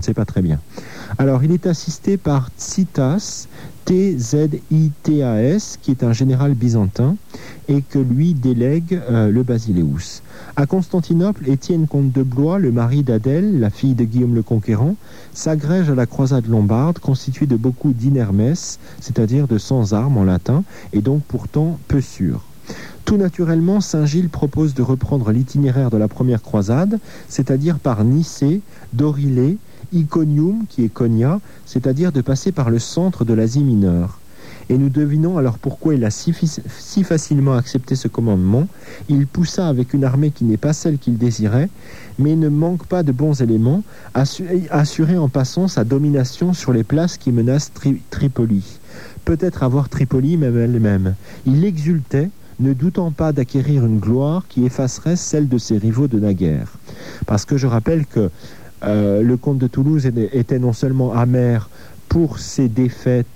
sais pas très bien. Alors, il est assisté par Tzitas, Tzitas, qui est un général byzantin, et que lui délègue le Basileus. À Constantinople, Étienne comte de Blois, le mari d'Adèle, la fille de Guillaume le Conquérant, s'agrège à la croisade lombarde, constituée de beaucoup d'inermes, c'est-à-dire de sans armes en latin, et donc pourtant peu sûre. Tout naturellement, Saint Gilles propose de reprendre l'itinéraire de la première croisade, c'est-à-dire par Nicée, Dorilée, Iconium, qui est Konya, c'est-à-dire de passer par le centre de l'Asie mineure. Et nous devinons alors pourquoi il a si facilement accepté ce commandement. Il poussa avec une armée qui n'est pas celle qu'il désirait, mais ne manque pas de bons éléments, assurer en passant sa domination sur les places qui menacent Tripoli. Peut-être avoir Tripoli même elle-même. Il exultait, ne doutant pas d'acquérir une gloire qui effacerait celle de ses rivaux de naguère. Parce que je rappelle que le comte de Toulouse était non seulement amer pour ses défaites,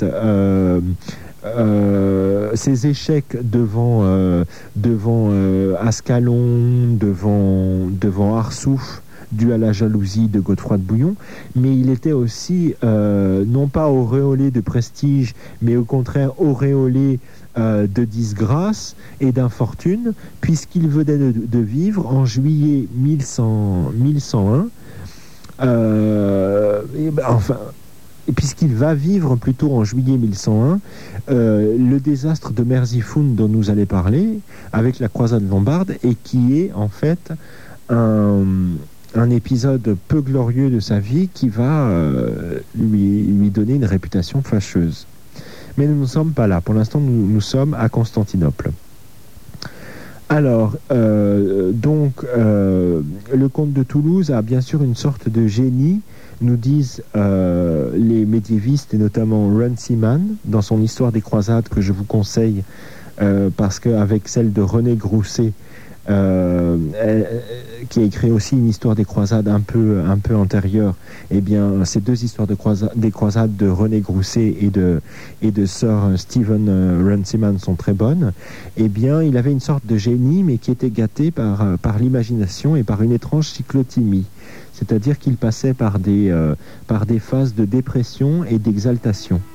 ses échecs devant Ascalon, devant Arsouf, dû à la jalousie de Godefroy de Bouillon, mais il était aussi non pas auréolé de prestige, mais au contraire auréolé de disgrâce et d'infortune, puisqu'il venait de vivre en juillet 1101, puisqu'il va vivre plutôt en juillet 1101 le désastre de Merzifoun dont nous allons parler avec la croisade lombarde, et qui est en fait un épisode peu glorieux de sa vie qui va lui donner une réputation fâcheuse. Mais nous ne sommes pas là. Pour l'instant, nous sommes à Constantinople. Alors, le comte de Toulouse a bien sûr une sorte de génie, nous disent les médiévistes, et notamment Runciman, dans son Histoire des croisades, que je vous conseille, parce qu'avec celle de René Grousset, qui a écrit aussi une histoire des croisades un peu antérieure, eh bien, ces deux histoires des croisades de René Grousset et de Sir Stephen Runciman sont très bonnes. Eh bien, il avait une sorte de génie, mais qui était gâté par l'imagination et par une étrange cyclothymie. C'est-à-dire qu'il passait par des phases de dépression et d'exaltation.